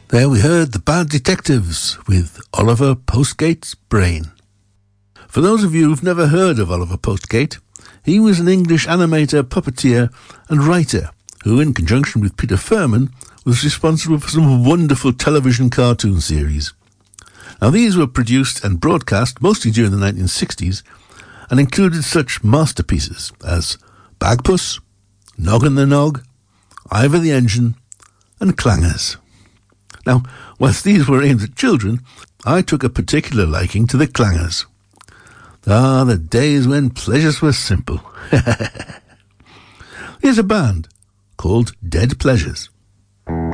There we heard The Bad Detectives with Oliver Postgate's Brain. For those of you who've never heard of Oliver Postgate, he was an English animator, puppeteer and writer who, in conjunction with Peter Furman, was responsible for some wonderful television cartoon series. Now, these were produced and broadcast mostly during the 1960s and included such masterpieces as Bagpuss, Noggin the Nog, Ivor the Engine and Clangers. Now, whilst these were aimed at children, I took a particular liking to the Clangers. Ah, the days when pleasures were simple. Here's a band called Dead Pleasures.